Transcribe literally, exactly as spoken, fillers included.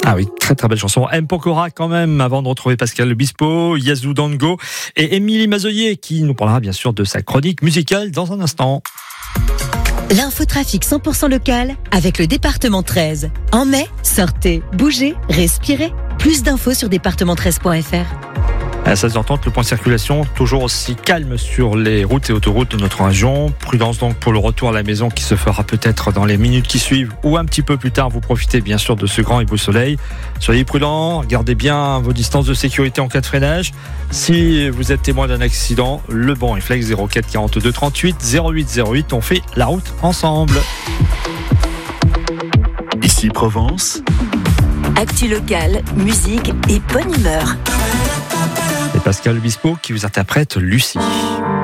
Ah oui, très très belle chanson. M. Pokora quand même, avant de retrouver Pascal Obispo, Yazoo Dango et Émilie Mazoyer qui nous parlera bien sûr de sa chronique musicale dans un instant. L'infotrafic cent pour cent local avec le département treize. En mai, sortez, bougez, respirez. Plus d'infos sur département treize point f r. À seize heures trente, le point de circulation toujours aussi calme sur les routes et autoroutes de notre région. Prudence donc pour le retour à la maison qui se fera peut-être dans les minutes qui suivent ou un petit peu plus tard. Vous profitez bien sûr de ce grand et beau soleil. Soyez prudents, gardez bien vos distances de sécurité en cas de freinage. Si vous êtes témoin d'un accident, le bon réflexe zéro quatre quarante-deux trente-huit zéro huit zéro huit. On fait la route ensemble. Ici Provence. Actu locale, musique et bonne humeur. C'est Pascal Obispo qui vous interprète Lucie.